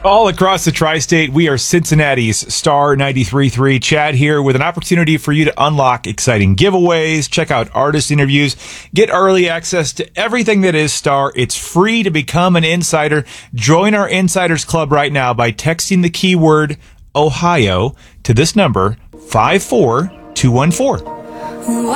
All across the tri-state, we are Cincinnati's Star 93.3. Chad here with an opportunity for you to unlock exciting giveaways, check out artist interviews, get early access to everything that is Star. It's free to become an insider. Join our Insiders Club right now by texting the keyword Ohio to this number, 54214.